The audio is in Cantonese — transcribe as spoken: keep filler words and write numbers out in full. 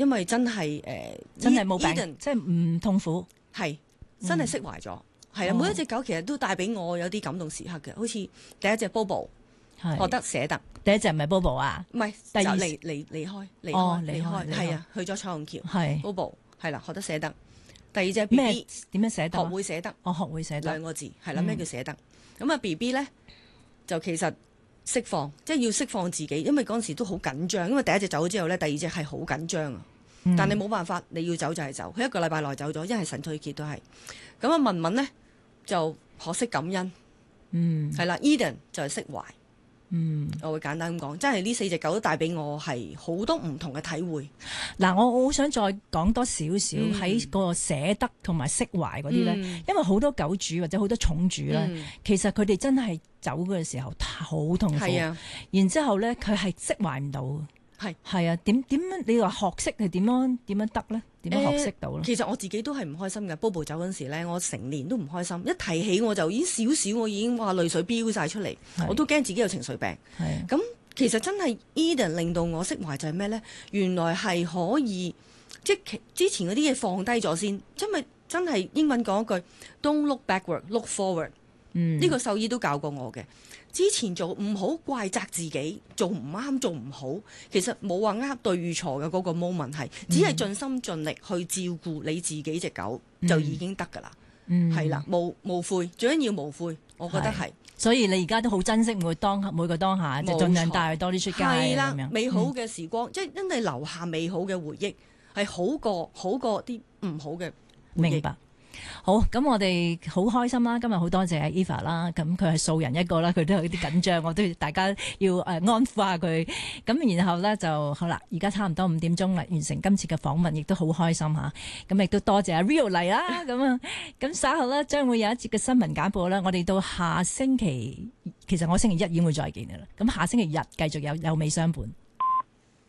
因為真係誒、呃、 真係冇病 Eden 即係唔痛苦， 係真係釋懷咗。係啊、 哦， 每一隻狗其實都帶俾我有啲感動時刻嘅，好似第一隻 Bobo 係學得捨得， 第一隻唔係 Bobo 啊， 唔係第二就離離離開離哦離開開離開離開係啊，去咗彩虹橋係 Bobo 係啦，學得捨得。第二隻咩 B B 點樣捨得啊？ 學會捨得， 我學會捨得兩個字係啦， 嗯咩叫捨得？咁啊 B B 咧就其實釋放，即係要釋放自己，因為嗰陣時都好緊張，因為第一隻走咗之後咧，第二隻係好緊張啊。 嗯但你冇辦法，你要走就係走。佢一個禮拜內走咗，一係神退結都係。咁啊文文咧就學識感恩， 嗯係啦。Eden 就係釋懷。 嗯。 我會簡單咁講，真係呢四隻狗都帶俾我係好多唔同嘅體會。 嗱，我我好想再講多少少嗯喺個捨得同埋釋懷嗰啲咧， 嗯因為好多狗主或者好多寵主咧， 嗯其實佢哋真係走嘅時候好痛苦， 係啊， 然之後咧佢係釋懷唔到， 係係啊，點點樣？你話學識係點樣點樣得咧？點樣學識到咧？ 其實我自己都係唔開心嘅。Bobo 走嗰陣時咧，我成年都唔開心。一提起我就已經少少，我已經話淚水飆晒出嚟， 係我都驚自己有情緒病。 係咁其實真係 Eden 令到我釋懷就係咩呢？原來係可以即係其之前嗰啲嘢放低咗先，因為真係英文講一句 Don't look backward, look forward。 嗯呢個獸醫都教過我嘅。之前做唔好怪責自己，做唔啱做唔好，其實冇話啱對與錯嘅嗰個 moment 係，只係盡心盡力去照顧你自己隻狗、 嗯就已經得㗎啦。 嗯係啦，無無悔，最緊要無悔，我覺得係。 所以你而家都好珍惜每個當每個當下，就冇錯盡量帶佢多啲出街係啦咁樣， 美好嗯嘅時光，即係因為留下美好嘅回憶，係好過好過啲唔好嘅回憶。 明白。好，咁我哋好開心啦！今日好多謝 Eva 啦，咁佢係素人一個啦，佢都有啲緊張，我都要大家要誒安撫下佢。咁然後咧就好啦，而家差唔多五點鐘啦，完成今次嘅訪問，亦都好開心吓。咁亦都多謝阿 Rio 嚟啦，咁啊，咁稍後咧將會有一節嘅新聞簡報啦。我哋到下星期，其實我星期一已經會再見噶啦。咁下星期日繼續有有美相伴。